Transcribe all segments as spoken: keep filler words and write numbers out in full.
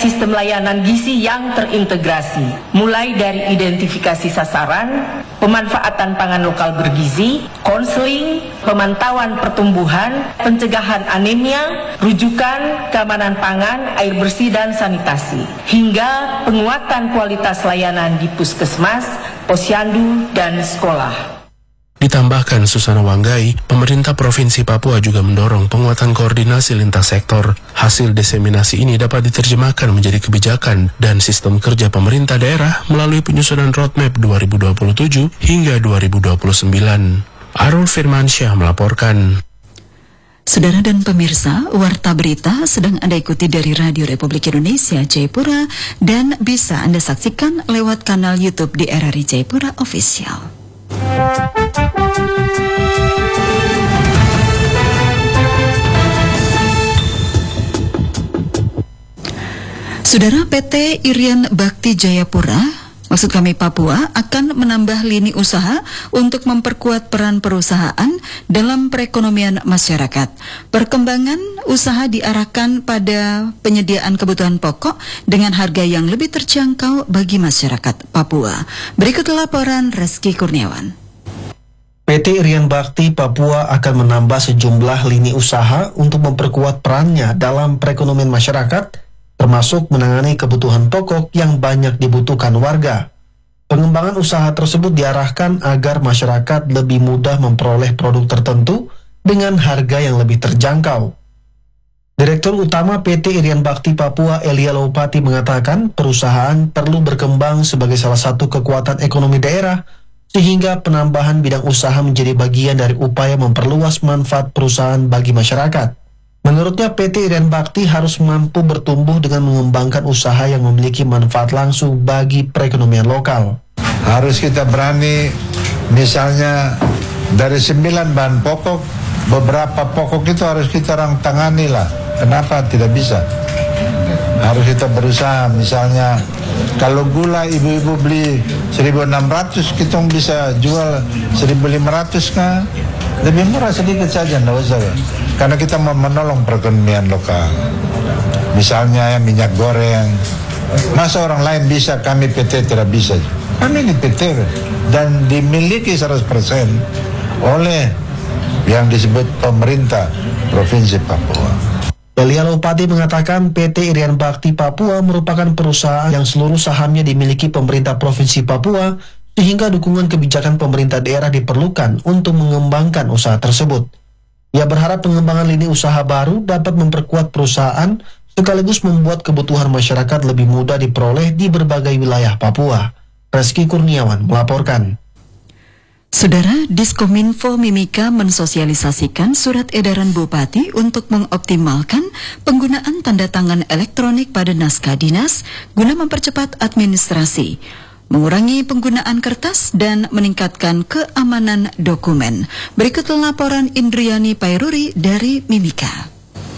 sistem layanan gizi yang terintegrasi, mulai dari identifikasi sasaran, pemanfaatan pangan lokal bergizi, konseling, pemantauan pertumbuhan, pencegahan anemia, rujukan, keamanan pangan, air bersih dan sanitasi, hingga penguatan kualitas layanan di puskesmas, posyandu, dan sekolah. Ditambahkan Susana Wanggai, pemerintah Provinsi Papua juga mendorong penguatan koordinasi lintas sektor. Hasil diseminasi ini dapat diterjemahkan menjadi kebijakan dan sistem kerja pemerintah daerah melalui penyusunan roadmap dua ribu dua puluh tujuh hingga dua ribu dua puluh sembilan. Arul Firmansyah melaporkan. Saudara dan pemirsa, Warta Berita sedang Anda ikuti dari Radio Republik Indonesia Jayapura dan bisa Anda saksikan lewat kanal YouTube di R R I Jayapura Official. Saudara, P T Irian Bakti Jayapura, maksud kami Papua, akan menambah lini usaha untuk memperkuat peran perusahaan dalam perekonomian masyarakat. Perkembangan usaha diarahkan pada penyediaan kebutuhan pokok dengan harga yang lebih terjangkau bagi masyarakat Papua. Berikut laporan Reski Kurniawan. P T Irian Bakti Papua akan menambah sejumlah lini usaha untuk memperkuat perannya dalam perekonomian masyarakat, termasuk menangani kebutuhan pokok yang banyak dibutuhkan warga. Pengembangan usaha tersebut diarahkan agar masyarakat lebih mudah memperoleh produk tertentu dengan harga yang lebih terjangkau. Direktur Utama P T Irian Bakti Papua Elia Lopati mengatakan perusahaan perlu berkembang sebagai salah satu kekuatan ekonomi daerah, sehingga penambahan bidang usaha menjadi bagian dari upaya memperluas manfaat perusahaan bagi masyarakat. Menurutnya, P T Irian Bakti harus mampu bertumbuh dengan mengembangkan usaha yang memiliki manfaat langsung bagi perekonomian lokal. Harus kita berani, misalnya dari sembilan bahan pokok, beberapa pokok itu harus kita orang tangani lah. Kenapa tidak bisa? Harus kita berusaha, misalnya kalau gula ibu-ibu beli seribu enam ratus, kita bisa jual seribu lima ratus kan? Lebih murah sedikit saja, enggak usah. Karena kita mau menolong perekonomian lokal. Misalnya minyak goreng, masa orang lain bisa, kami P T tidak bisa. Kami ini P T dan dimiliki seratus persen oleh yang disebut pemerintah Provinsi Papua. Elia Lopati mengatakan P T Irian Bakti Papua merupakan perusahaan yang seluruh sahamnya dimiliki pemerintah Provinsi Papua, sehingga dukungan kebijakan pemerintah daerah diperlukan untuk mengembangkan usaha tersebut. Ia berharap pengembangan lini usaha baru dapat memperkuat perusahaan sekaligus membuat kebutuhan masyarakat lebih mudah diperoleh di berbagai wilayah Papua. Reski Kurniawan melaporkan. Saudara, Diskominfo Mimika mensosialisasikan surat edaran Bupati untuk mengoptimalkan penggunaan tanda tangan elektronik pada naskah dinas guna mempercepat administrasi, mengurangi penggunaan kertas, dan meningkatkan keamanan dokumen. Berikut laporan Indriani Pairuri dari Mimika.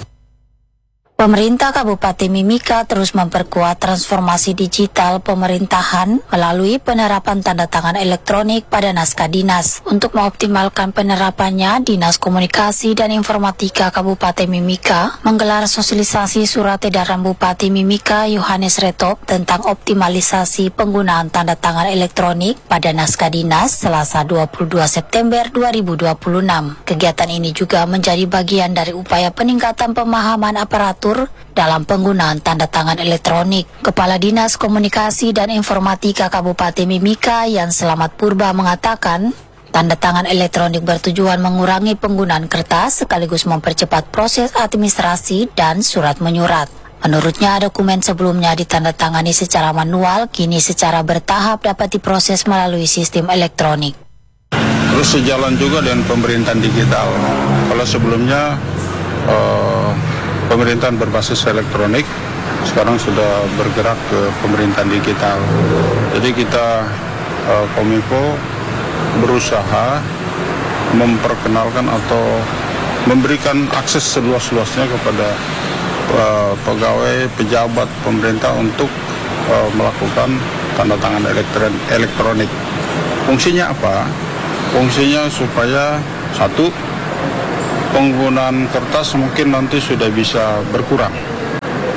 Pemerintah Kabupaten Mimika terus memperkuat transformasi digital pemerintahan melalui penerapan tanda tangan elektronik pada naskah dinas. Untuk mengoptimalkan penerapannya, Dinas Komunikasi dan Informatika Kabupaten Mimika menggelar sosialisasi surat edaran Bupati Mimika Yohanes Retop tentang optimalisasi penggunaan tanda tangan elektronik pada naskah dinas Selasa dua puluh dua September dua ribu dua puluh enam. Kegiatan ini juga menjadi bagian dari upaya peningkatan pemahaman aparatur dalam penggunaan tanda tangan elektronik. Kepala Dinas Komunikasi dan Informatika Kabupaten Mimika Yan Selamat Purba mengatakan, tanda tangan elektronik bertujuan mengurangi penggunaan kertas sekaligus mempercepat proses administrasi dan surat menyurat. Menurutnya, dokumen sebelumnya ditandatangani secara manual, kini secara bertahap dapat diproses melalui sistem elektronik. Terus sejalan juga dengan pemerintahan digital. Kalau sebelumnya uh, pemerintahan berbasis elektronik, sekarang sudah bergerak ke pemerintahan digital. Jadi kita uh, Kominfo berusaha memperkenalkan atau memberikan akses seluas-luasnya kepada uh, pegawai, pejabat pemerintah untuk uh, melakukan tanda tangan elektronik. Fungsinya apa? Fungsinya supaya satu, penggunaan kertas mungkin nanti sudah bisa berkurang.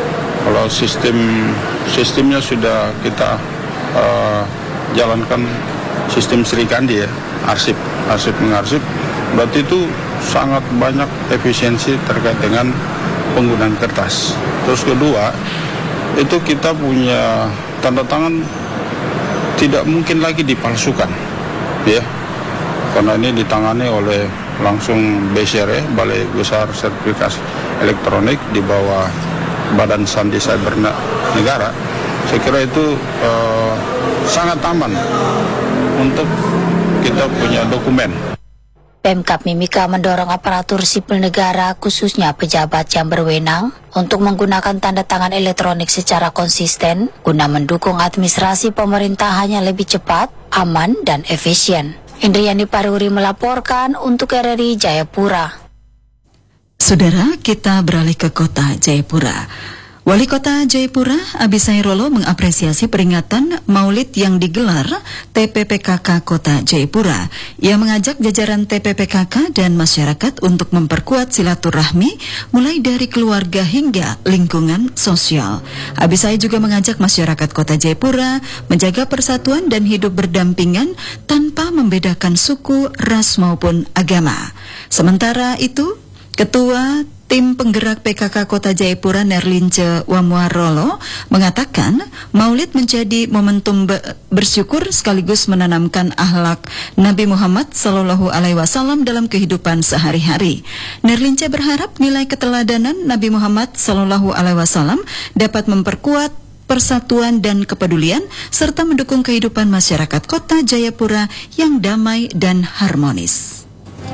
Kalau sistem sistemnya sudah kita uh, jalankan sistem Serikandi ya, arsip, arsip mengarsip, berarti itu sangat banyak efisiensi terkait dengan penggunaan kertas. Terus kedua, itu kita punya tanda tangan tidak mungkin lagi dipalsukan, ya, karena ini ditangani oleh langsung B S R, Balai Besar Sertifikasi Elektronik di bawah Badan Sandi Cyber Negara. Saya kira itu uh, sangat aman untuk kita punya dokumen. Pemkab Mimika mendorong aparatur sipil negara, khususnya pejabat yang berwenang, untuk menggunakan tanda tangan elektronik secara konsisten guna mendukung administrasi pemerintahannya lebih cepat, aman, dan efisien. Indriani Paruri melaporkan untuk R R I Jayapura. Saudara, kita beralih ke kota Jayapura. Wali Kota Jayapura, Abisai Rolo, mengapresiasi peringatan Maulid yang digelar T P P K K Kota Jayapura. Ia mengajak jajaran T P P K K dan masyarakat untuk memperkuat silaturahmi mulai dari keluarga hingga lingkungan sosial. Abisai juga mengajak masyarakat Kota Jayapura menjaga persatuan dan hidup berdampingan tanpa membedakan suku, ras maupun agama. Sementara itu, Ketua Tim Penggerak P K K Kota Jayapura Nerlince Wamuarolo mengatakan Maulid menjadi momentum be- bersyukur sekaligus menanamkan akhlak Nabi Muhammad Sallallahu Alaihi Wasallam dalam kehidupan sehari-hari. Nerlince berharap nilai keteladanan Nabi Muhammad Sallallahu Alaihi Wasallam dapat memperkuat persatuan dan kepedulian serta mendukung kehidupan masyarakat Kota Jayapura yang damai dan harmonis.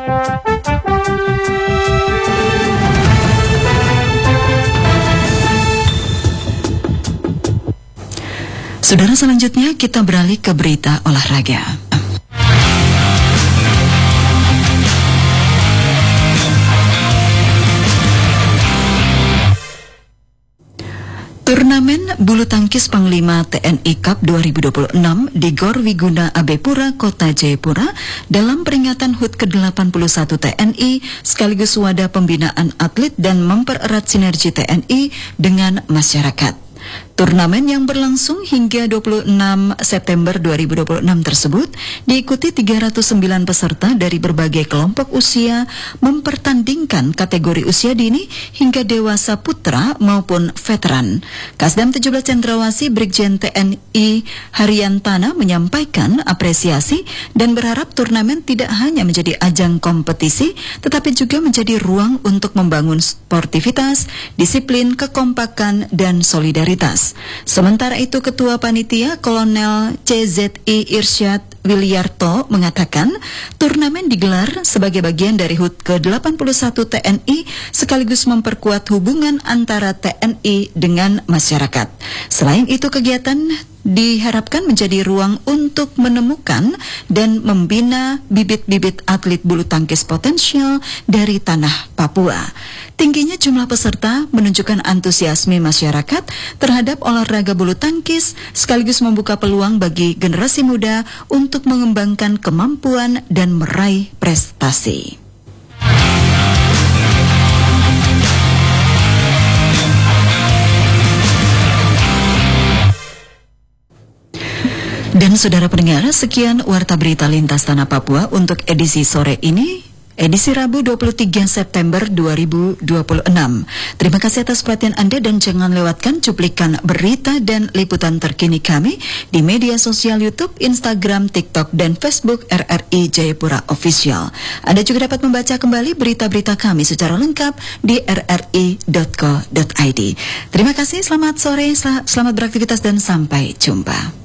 Saudara, selanjutnya kita beralih ke berita olahraga. Turnamen bulu tangkis Panglima T N I Cup dua ribu dua puluh enam di Gor Wiguna Abepura, Kota Jayapura dalam peringatan H U T ke delapan puluh satu T N I sekaligus wadah pembinaan atlet dan mempererat sinergi T N I dengan masyarakat. Turnamen yang berlangsung hingga dua puluh enam September dua ribu dua puluh enam tersebut diikuti tiga ratus sembilan peserta dari berbagai kelompok usia, mempertandingkan kategori usia dini hingga dewasa putra maupun veteran. Kasdam tujuh belas Cendrawasih Brigjen T N I Haryantana menyampaikan apresiasi dan berharap turnamen tidak hanya menjadi ajang kompetisi tetapi juga menjadi ruang untuk membangun sportivitas, disiplin, kekompakan, dan solidaritas. Sementara itu, Ketua Panitia Kolonel C Z I Irsyad Wilyarto mengatakan turnamen digelar sebagai bagian dari H U T ke delapan puluh satu T N I sekaligus memperkuat hubungan antara T N I dengan masyarakat. Selain itu, kegiatan diharapkan menjadi ruang untuk menemukan dan membina bibit-bibit atlet bulu tangkis potensial dari tanah Papua. Tingginya jumlah peserta menunjukkan antusiasme masyarakat terhadap olahraga bulu tangkis sekaligus membuka peluang bagi generasi muda untuk mengembangkan kemampuan dan meraih prestasi. Dan saudara pendengar, sekian Warta Berita Lintas Tanah Papua untuk edisi sore ini, edisi Rabu dua puluh tiga September dua ribu dua puluh enam. Terima kasih atas perhatian Anda dan jangan lewatkan cuplikan berita dan liputan terkini kami di media sosial YouTube, Instagram, TikTok, dan Facebook R R I Jayapura Official. Anda juga dapat membaca kembali berita-berita kami secara lengkap di r r i dot co dot i d. Terima kasih, selamat sore, sel- selamat beraktivitas dan sampai jumpa.